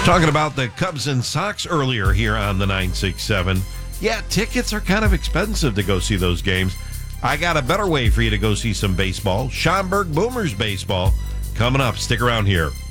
Talking about the Cubs and Sox earlier here on the 967. Yeah, tickets are kind of expensive to go see those games. I got a better way for you to go see some baseball. Schaumburg Boomers baseball coming up. Stick around here.